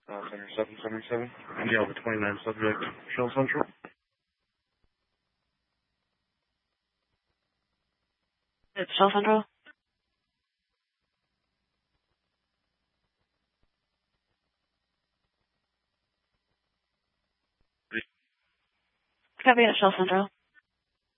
Center 777. India over 29 subject. Shell Central. It's Shell Central. Copy at Shell Central.